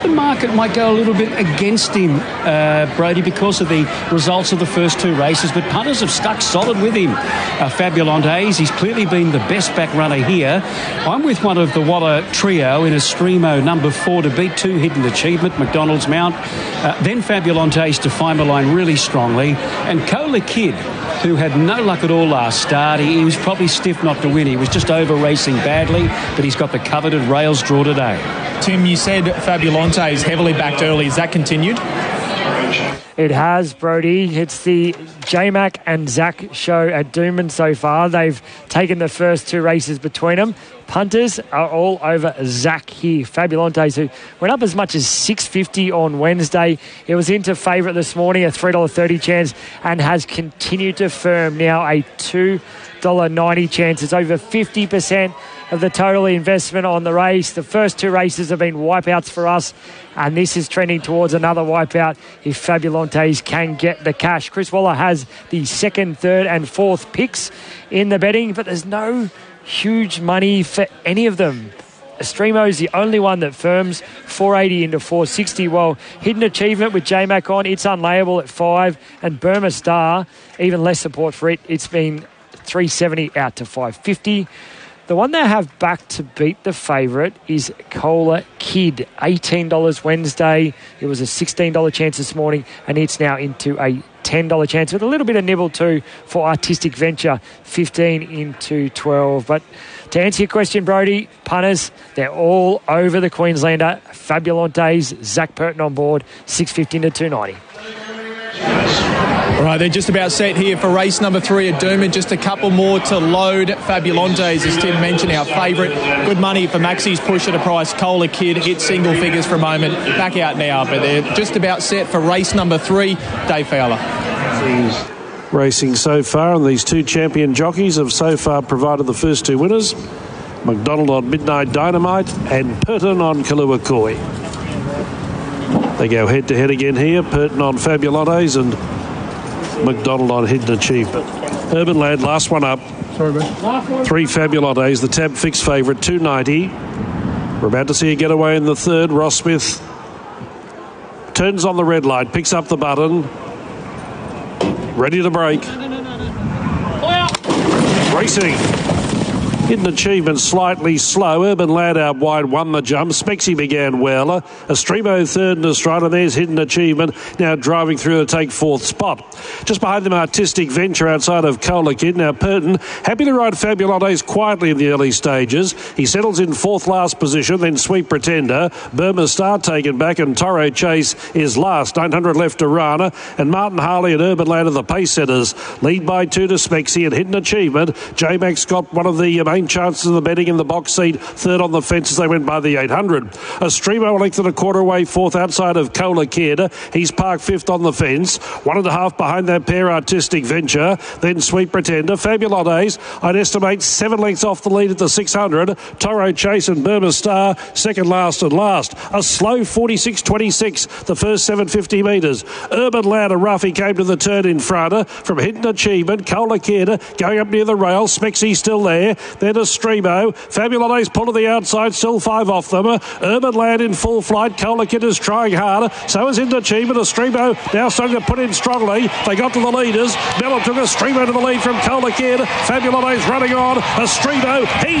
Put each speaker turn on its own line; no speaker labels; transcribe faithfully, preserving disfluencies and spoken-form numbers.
The market might go a little bit against him, uh, Brody, because of the results of the first two races, but punters have stuck solid with him. Uh, Fabulantes, he's clearly been the best back runner here. I'm with one of the Waller trio in Estremo number four to beat two Hidden Achievement, McDonald's Mount, uh, then Fabulantes to find the line really strongly, and Cola Kid, who had no luck at all last start. He, he was probably stiff not to win. He was just over racing badly, but he's got the coveted rails draw today.
Tim, you said Fabulantes heavily backed early. Has that continued?
It has, Brody. It's the J-Mac and Zach show at Doomben so far. They've taken the first two races between them. Punters are all over Zach here. Fabulantes, who went up as much as six fifty on Wednesday. It was into favourite this morning, a three dollars thirty chance, and has continued to firm now a two dollars ninety chance. It's over fifty percent of the total investment on the race. The first two races have been wipeouts for us, and this is trending towards another wipeout if Fabulantes can get the cash. Chris Waller has the second, third and fourth picks in the betting, but there's no huge money for any of them. Estremo is the only one that firms four eighty into four sixty, while Hidden Achievement with J-Mac on, it's unlayable at five, and Burma Star, even less support for it. It's been three seventy out to five fifty. The one they have back to beat the favourite is Cola Kid. eighteen dollars Wednesday. It was a sixteen dollars chance this morning, and it's now into a ten dollars chance with a little bit of nibble too for Artistic Venture, fifteen into twelve. But to answer your question, Brody, punters, they're all over the Queenslander. Fabulantes, Zach Purton on board, six fifty into two ninety.
All right, they're just about set here for race number three at Doomben. Just a couple more to load. Fabulantes, as Tim mentioned, our favourite. Good money for Maxi's push at a price. Cola Kid hit single figures for a moment. Back out now, but they're just about set for race number three. Dave Fowler.
Racing so far, and these two champion jockeys have so far provided the first two winners. McDonald on Midnight Dynamite and Purton on Kalua Koi. They go head-to-head again here. Purton on Fabulantes and McDonald on Hidden Achievement. Urban Lad, last one up.
Sorry, mate.
Three Fabulantes, the tab fixed favourite, two ninety. We're about to see a getaway in the third. Ross Smith turns on the red light, picks up the button. Ready to break. Racing. Hidden Achievement slightly slow. Urban Lad out wide won the jump. Spexy began well. Estremo third in Estrada. There's Hidden Achievement now driving through to take fourth spot. Just behind them, Artistic Venture outside of Cola Kid. Now Purton happy to ride Fabulantes quietly in the early stages. He settles in fourth last position. Then Sweet Pretender. Burma Star taken back, and Toro Chase is last. nine hundred left to Rana. And Martin Harley and Urban Lad are the pace setters. Lead by two to Spexy and Hidden Achievement. J-Max got one of the main chances of the betting in the box seat, third on the fence as they went by the eight hundred. Estremo length and a quarter away, fourth outside of Cola Kid. He's parked fifth on the fence, one and a half behind that pair, Artistic Venture, then Sweet Pretender. Fabulantes, I'd estimate seven lengths off the lead at the six hundred. Toro Chase and Burma Star second last and last. A slow forty-six twenty-six the first seven hundred fifty metres. Urban Lad, a rough, he came to the turn in front from Hidden Achievement. Cola Kid going up near the rail. Spexy still there. Then Estremo. Fabulantes pull to the outside, still five off them. Urban Lad in full flight. Cola Kid is trying harder. So is Hidden Achievement. Estremo now starting to put in strongly. They got to the leaders. Bella took Estremo to the lead from Cola Kid. Fabulantes running on. Estremo, he